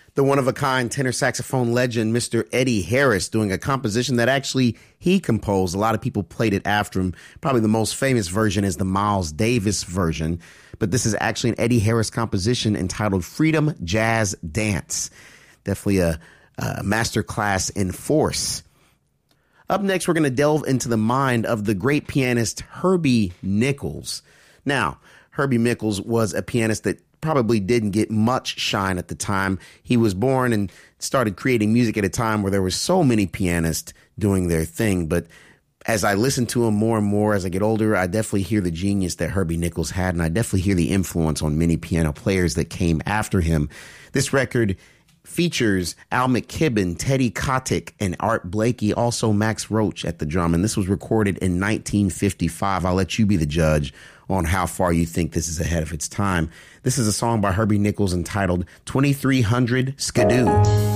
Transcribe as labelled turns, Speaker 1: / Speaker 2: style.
Speaker 1: The one-of-a-kind tenor saxophone legend, Mr. Eddie Harris, doing a composition that actually he composed. A lot of people played it after him. Probably the most famous version is the Miles Davis version, but this is actually an Eddie Harris composition entitled Freedom Jazz Dance. Definitely a masterclass in force. Up next, we're going to delve into the mind of the great pianist Herbie Nichols. Now, Herbie Nichols was a pianist that probably didn't get much shine at the time. He was born and started creating music at a time where there were so many pianists doing their thing. But as I listen to him more and more as I get older, I definitely hear the genius that Herbie Nichols had, and I definitely hear the influence on many piano players that came after him. This record features Al McKibben, Teddy Kotick, and Art Blakey, also Max Roach at the drum. And this was recorded in 1955. I'll let you be the judge on how far you think this is ahead of its time. This is a song by Herbie Nichols entitled 2300 Skidoo.